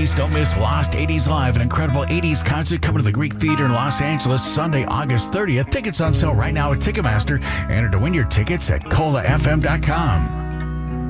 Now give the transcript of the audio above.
80s. Don't miss Lost 80s Live, an incredible 80s concert coming to the Greek Theater in Los Angeles Sunday, August 30th. Tickets on sale right now at Ticketmaster. Enter to win your tickets at colafm.com.